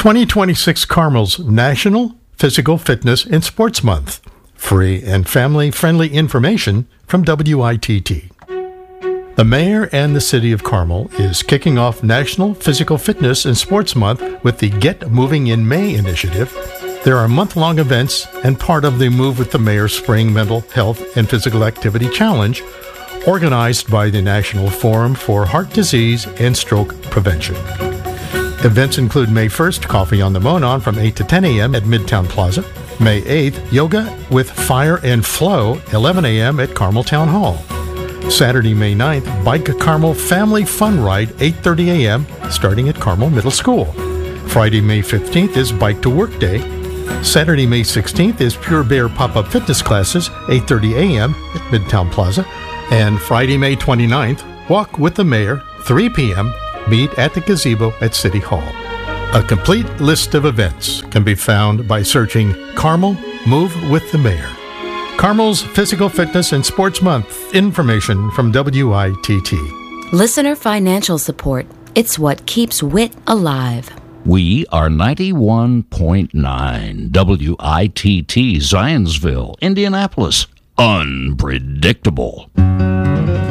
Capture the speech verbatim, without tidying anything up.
twenty twenty-six Carmel's National Physical Fitness and Sports Month. Free and family-friendly information from W I T T. The mayor and the city of Carmel is kicking off National Physical Fitness and Sports Month with the Get Moving in May initiative. There are month-long events and part of the Move with the Mayor Spring Mental Health and Physical Activity Challenge, organized by the National Forum for Heart Disease and Stroke Prevention. Events include May first, Coffee on the Monon from eight to ten a.m. at Midtown Plaza. May eighth, Yoga with Fire and Flow, eleven a.m. at Carmel Town Hall. Saturday, May ninth, Bike Carmel Family Fun Ride, eight thirty a.m., starting at Carmel Middle School. Friday, May fifteenth is Bike to Work Day. Saturday, May sixteenth is Pure Bear Pop-Up Fitness Classes, eight thirty a.m. at Midtown Plaza. And Friday, May twenty-ninth, Walk with the Mayor, three p.m., meet at the gazebo at City Hall. A complete list of events can be found by searching Carmel Move with the Mayor. Carmel's Physical Fitness and Sports Month. Information from W I T T. Listener financial support. It's what keeps WIT alive. We are ninety-one point nine W I T T, Zionsville, Indianapolis. Unpredictable.